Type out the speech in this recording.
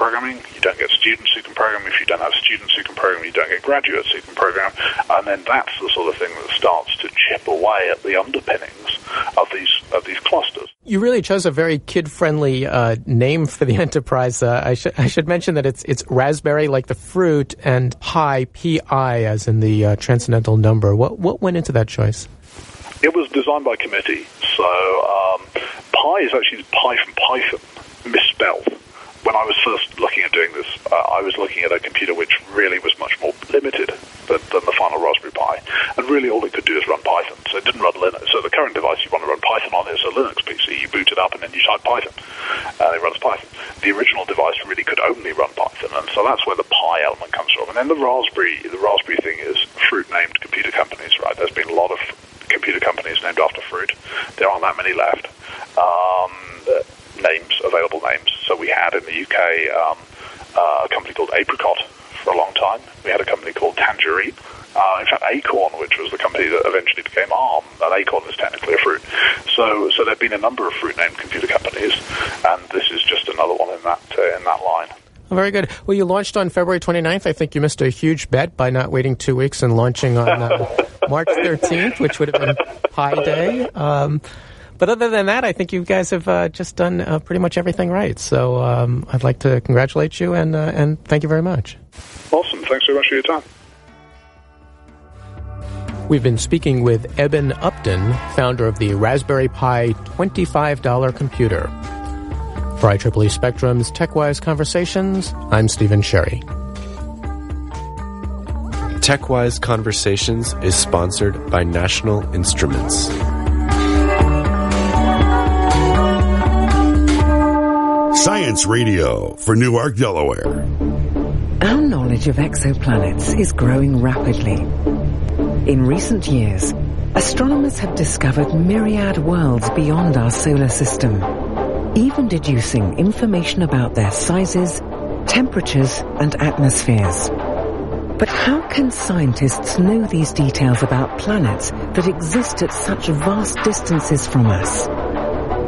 programming, you don't get students who can program. If you don't have students who can program, you don't get graduates who can program. And then that's the sort of thing that starts to chip away at the underpinnings of these clusters. You really chose a very kid-friendly name for the enterprise. I should mention that it's Raspberry like the fruit, and Pi, P-I, as in the transcendental number. What went into that choice? It was designed by committee. So Pi is actually Pi from Python, misspelled. When I was first looking at doing this, I was looking at a computer which really was much more limited than the final Raspberry Pi. And really all it could do is run Python. So it didn't run Linux. So the current device you want to run Python on is a Linux PC. You boot it up and then you type Python. And it runs Python. The original device really could only run Python. And so that's where the Pi element comes from. And then the Raspberry thing is fruit-named computer companies, right? There's been a lot of computer companies named after fruit. There aren't that many left. Available names. So we had in the UK a company called Apricot for a long time. We had a company called Tangerine. In fact, Acorn, which was the company that eventually became ARM, and Acorn is technically a fruit. So there have been a number of fruit-named computer companies, and this is just another one in that line. Oh, very good. Well, you launched on February 29th. I think you missed a huge bet by not waiting 2 weeks and launching on March 13th, which would have been Pi Day. But other than that, I think you guys have just done pretty much everything right. So I'd like to congratulate you and thank you very much. Awesome. Thanks very much for your time. We've been speaking with Eben Upton, founder of the Raspberry Pi $25 computer. For IEEE Spectrum's TechWise Conversations, I'm Stephen Sherry. TechWise Conversations is sponsored by National Instruments. Science Radio for Newark, Delaware. Our knowledge of exoplanets is growing rapidly. In recent years, astronomers have discovered myriad worlds beyond our solar system, even deducing information about their sizes, temperatures, and atmospheres. But how can scientists know these details about planets that exist at such vast distances from us?